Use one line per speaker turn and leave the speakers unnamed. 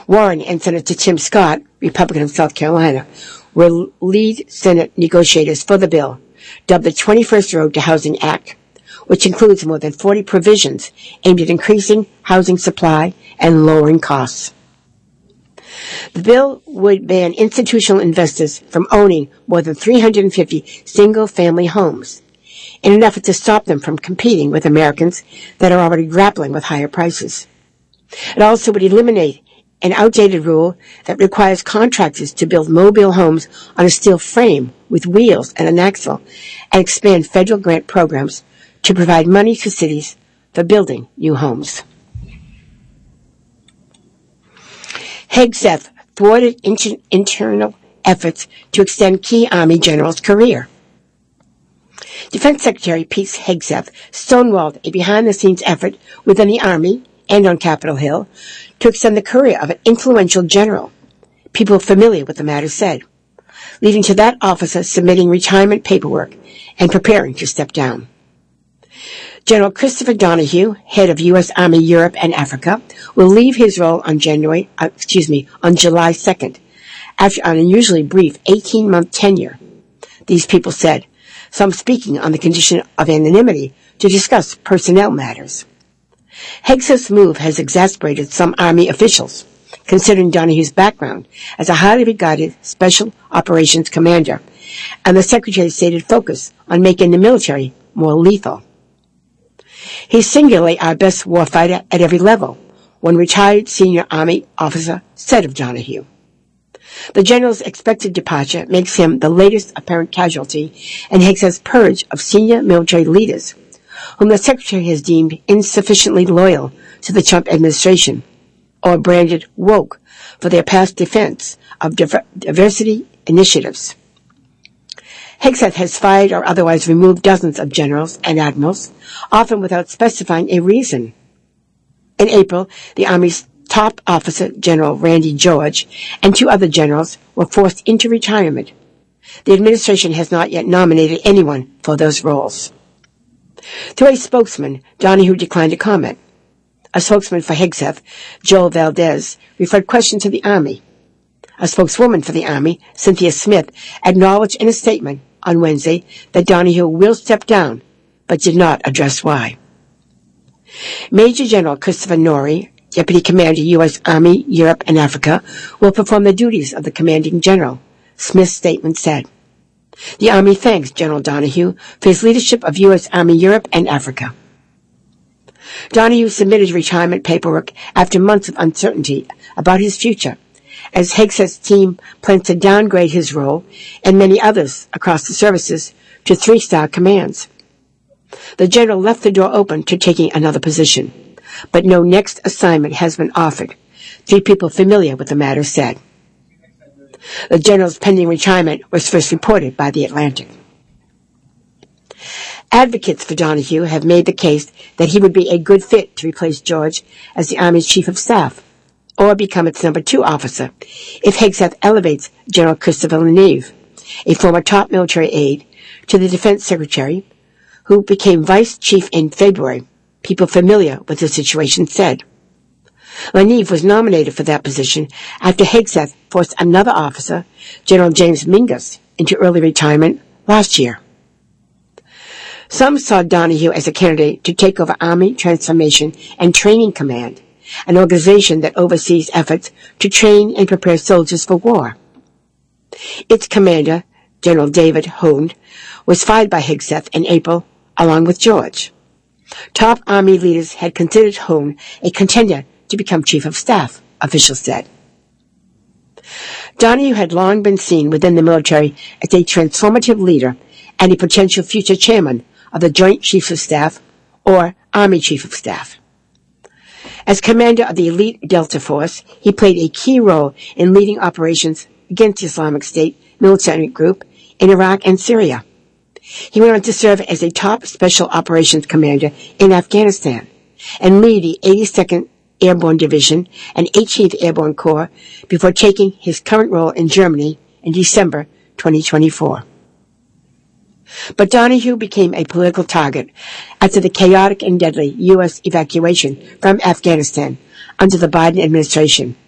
Warren and Senator Tim Scott, Republican of South Carolina, were lead Senate negotiators for the bill, dubbed the 21st Road to Housing Act, which includes more than 40 provisions aimed at increasing housing supply and lowering costs. The bill would ban institutional investors from owning more than 350 single-family homes in an effort to stop them from competing with Americans that are already grappling with higher prices. It also would eliminate an outdated rule that requires contractors to build mobile homes on a steel frame with wheels and an axle, and expand federal grant programs to provide money to cities for building new homes. Hegseth thwarted internal efforts to extend key Army generals' career. Defense Secretary Pete Hegseth stonewalled a behind-the-scenes effort within the Army and on Capitol Hill to extend the career of an influential general, people familiar with the matter said, leading to that officer submitting retirement paperwork and preparing to step down. General Christopher Donahue, head of U.S. Army Europe and Africa, will leave his role on July 2nd, after an unusually brief 18-month tenure, these people said, some speaking on the condition of anonymity to discuss personnel matters. Hegseth's move has exasperated some Army officials, considering Donahue's background as a highly regarded Special Operations Commander and the Secretary's stated focus on making the military more lethal. He's singularly our best warfighter at every level, one retired senior Army officer said of Donahue. The general's expected departure makes him the latest apparent casualty in Hegseth's purge of senior military leaders, whom the Secretary has deemed insufficiently loyal to the Trump administration, or branded woke for their past defense of diversity initiatives. Hegseth has fired or otherwise removed dozens of generals and admirals, often without specifying a reason. In April, the Army's top officer, General Randy George, and 2 other generals were forced into retirement. The administration has not yet nominated anyone for those roles. Through a spokesman, Donahue declined to comment. A spokesman for Hegseth, Joel Valdez, referred questions to the Army. A spokeswoman for the Army, Cynthia Smith, acknowledged in a statement on Wednesday that Donahue will step down, but did not address why. Major General Christopher Norrie, Deputy Commander, U.S. Army, Europe, and Africa, will perform the duties of the commanding general, Smith's statement said. The Army thanks General Donahue for his leadership of U.S. Army, Europe, and Africa. Donahue submitted retirement paperwork after months of uncertainty about his future, as Hegseth's team plans to downgrade his role and many others across the services to 3-star commands. The general left the door open to taking another position, but no next assignment has been offered, 3 people familiar with the matter said. The general's pending retirement was first reported by The Atlantic. Advocates for Donahue have made the case that he would be a good fit to replace George as the Army's Chief of Staff, or become its number 2 officer, if Hegseth elevates General Christopher Leneve, a former top military aide, to the Defense Secretary, who became Vice Chief in February, people familiar with the situation said. Leneve was nominated for that position after Hegseth forced another officer, General James Mingus, into early retirement last year. Some saw Donahue as a candidate to take over Army Transformation and Training Command, an organization that oversees efforts to train and prepare soldiers for war. Its commander, General David Hond, was fired by Hegseth in April, along with George. Top Army leaders had considered Hond a contender to become Chief of Staff, officials said. Donahue had long been seen within the military as a transformative leader and a potential future chairman of the Joint Chiefs of Staff, or Army Chief of Staff. As commander of the elite Delta Force, he played a key role in leading operations against the Islamic State military group in Iraq and Syria. He went on to serve as a top Special Operations Commander in Afghanistan and lead the 82nd Airborne Division and 18th Airborne Corps before taking his current role in Germany in December 2024. But Donahue became a political target after the chaotic and deadly U.S. evacuation from Afghanistan under the Biden administration,